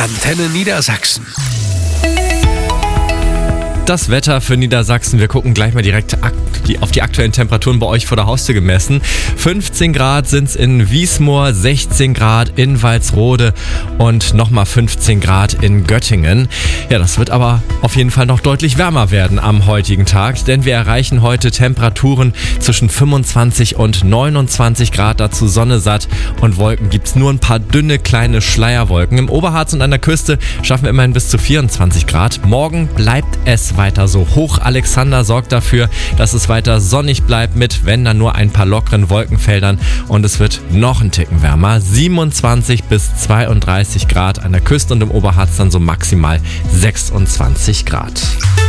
Antenne Niedersachsen. Das Wetter für Niedersachsen. Wir gucken gleich mal direkt auf die aktuellen Temperaturen bei euch vor der Haustür gemessen. 15 Grad sind es in Wiesmoor, 16 Grad in Walsrode und nochmal 15 Grad in Göttingen. Ja, das wird aber auf jeden Fall noch deutlich wärmer werden am heutigen Tag, denn wir erreichen heute Temperaturen zwischen 25 und 29 Grad, dazu Sonne satt und Wolken gibt es nur ein paar dünne kleine Schleierwolken. Im Oberharz und an der Küste schaffen wir immerhin bis zu 24 Grad. Morgen bleibt es weiter so. Hoch Alexander sorgt dafür, dass es weiter sonnig bleibt mit, wenn dann nur ein paar lockeren Wolkenfeldern und es wird noch ein Ticken wärmer. 27 bis 32 Grad an der Küste und im Oberharz dann so maximal 26 Grad.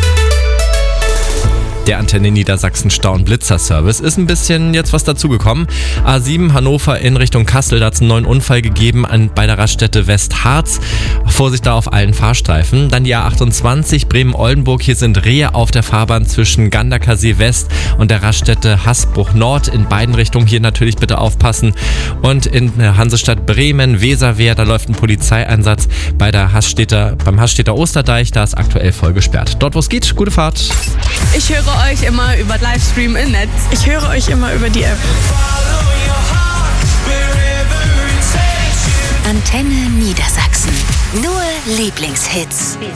Der Antenne Niedersachsen Stau- und Blitzerservice ist ein bisschen jetzt was dazugekommen. A7 Hannover in Richtung Kassel, da hat es einen neuen Unfall gegeben bei der Raststätte Westharz. Vorsicht da auf allen Fahrstreifen. Dann die A28 Bremen-Oldenburg. Hier sind Rehe auf der Fahrbahn zwischen Ganderkasee West und der Raststätte Hasbruch Nord. In beiden Richtungen hier natürlich bitte aufpassen. Und in der Hansestadt Bremen, Weserwehr, da läuft ein Polizeieinsatz beim Haßstädter Osterdeich. Da ist aktuell voll gesperrt. Dort, wo es geht, gute Fahrt. Ich höre euch immer über Livestream im Netz. Ich höre euch immer über die App. Antenne Niedersachsen. Nur Lieblingshits.